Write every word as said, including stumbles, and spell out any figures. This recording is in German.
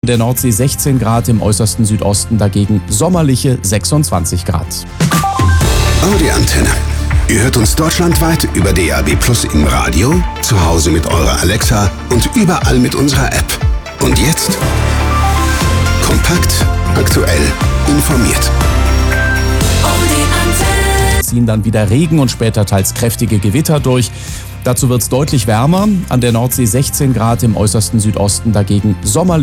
der Nordsee sechzehn Grad, im äußersten Südosten dagegen sommerliche sechsundzwanzig Grad. Audi Antenne. Ihr hört uns deutschlandweit über D A B Plus im Radio, zu Hause mit eurer Alexa und überall mit unserer App. Und jetzt kompakt, aktuell, informiert. Ziehen dann wieder Regen und später teils kräftige Gewitter durch. Dazu wird es deutlich wärmer. An der Nordsee sechzehn Grad, im äußersten Südosten dagegen sommerlich